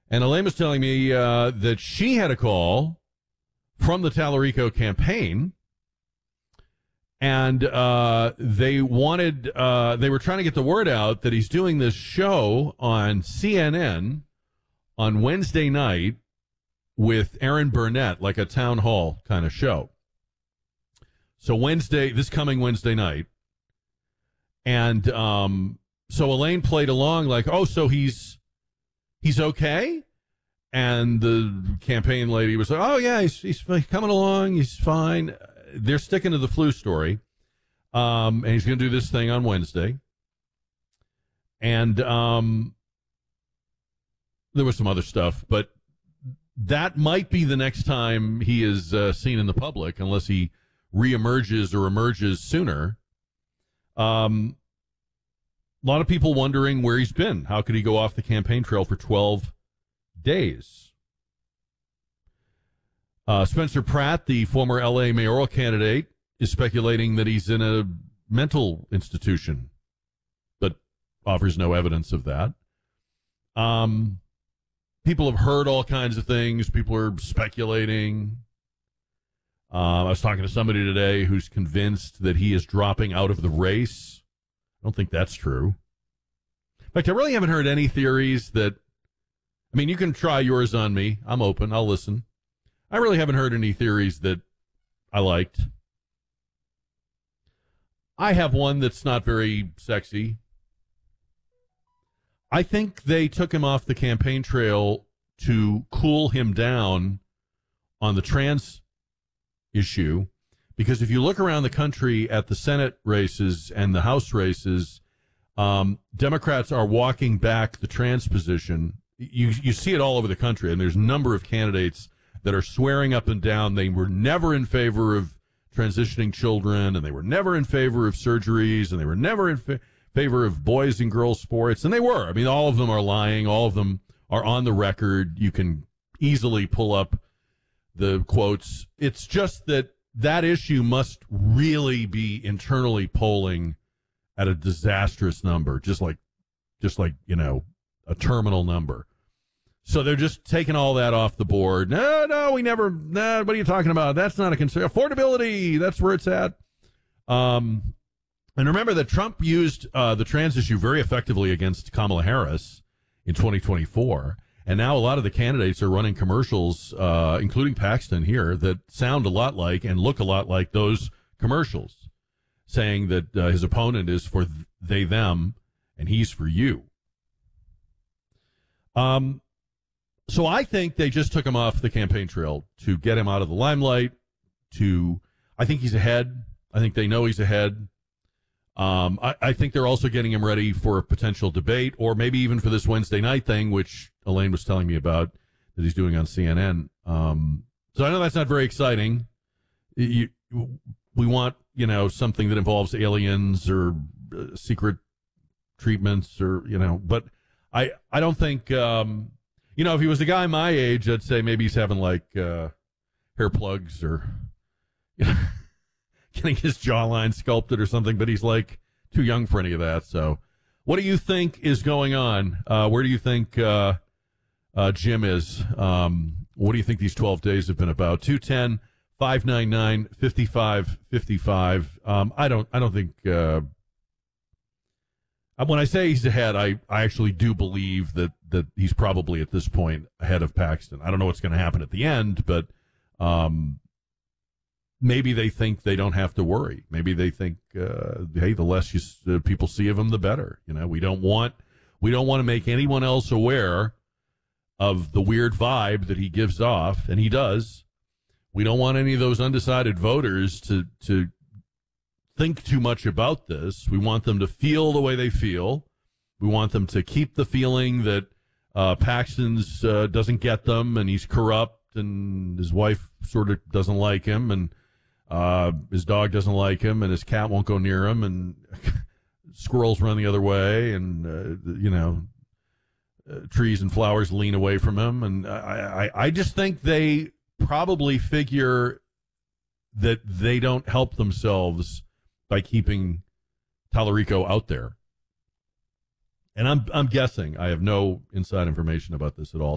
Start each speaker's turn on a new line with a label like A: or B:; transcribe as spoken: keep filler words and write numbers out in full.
A: And Elaine was telling me uh, that she had a call from the Tallarico campaign, and uh, they wanted, uh, they were trying to get the word out that he's doing this show on C N N on Wednesday night with Aaron Burnett, like a town hall kind of show. So Wednesday, this coming Wednesday night. And um, so Elaine played along like, oh, so he's he's okay? And the campaign lady was like, oh, yeah, he's, he's coming along. He's fine. They're sticking to the flu story. Um, and he's going to do this thing on Wednesday. And um, there was some other stuff, but that might be the next time he is uh, seen in the public, unless he reemerges or emerges sooner. Um, a lot of people wondering where he's been. How could he go off the campaign trail for twelve days? Uh, Spencer Pratt, the former L A mayoral candidate, is speculating that he's in a mental institution, but offers no evidence of that. Um, people have heard all kinds of things. People are speculating. Uh, I was talking to somebody today who's convinced that he is dropping out of the race. I don't think that's true. In fact, I really haven't heard any theories that, I mean, you can try yours on me. I'm open. I'll listen. I really haven't heard any theories that I liked. I have one that's not very sexy. I think they took him off the campaign trail to cool him down on the trans issue, because if you look around the country at the Senate races and the House races, um, Democrats are walking back the trans position. You you see it all over the country, and there's a number of candidates that are swearing up and down they were never in favor of transitioning children, and they were never in favor of surgeries, and they were never in fa- favor of boys and girls sports, and they were. I mean, all of them are lying. All of them are on the record. You can easily pull up the quotes. It's just that that issue must really be internally polling at a disastrous number, just like, just like, you know, a terminal number. So they're just taking all that off the board. No, no, we never, no, what are you talking about? That's not a concern. Affordability, that's where it's at. Um, and remember that Trump used uh, the trans issue very effectively against Kamala Harris in twenty twenty-four. And now a lot of the candidates are running commercials, uh, including Paxton here, that sound a lot like and look a lot like those commercials, saying that uh, his opponent is for th- they, them, and he's for you. Um, so I think they just took him off the campaign trail to get him out of the limelight. To, I think he's ahead. I think they know he's ahead. Um, I, I think they're also getting him ready for a potential debate, or maybe even for this Wednesday night thing, which Elaine was telling me about that he's doing on C N N. Um, so I know that's not very exciting. You, we want, you know, something that involves aliens or uh, secret treatments, or, you know, but I, I don't think, um, you know, if he was a guy my age, I'd say maybe he's having like uh, hair plugs or, you know, getting his jawline sculpted or something, but he's like too young for any of that. So what do you think is going on? Uh, where do you think uh, uh, Jim is? Um, what do you think these twelve days have been about? two one zero, five nine nine, five five five five. Um, I don't, I don't think, uh, when I say he's ahead, I, I actually do believe that, that he's probably at this point ahead of Paxton. I don't know what's going to happen at the end, but, um, maybe they think they don't have to worry. Maybe they think, uh, hey, the less you, uh, people see of him, the better. You know, we don't want, we don't want to make anyone else aware of the weird vibe that he gives off, and he does. We don't want any of those undecided voters to, to think too much about this. We want them to feel the way they feel. We want them to keep the feeling that, uh, Paxton's, uh, doesn't get them, and he's corrupt, and his wife sort of doesn't like him, and Uh, his dog doesn't like him, and his cat won't go near him, and squirrels run the other way, and, uh, you know, uh, trees and flowers lean away from him. And I, I, I just think they probably figure that they don't help themselves by keeping Tallarico out there. And I'm, I'm guessing. I have no inside information about this at all.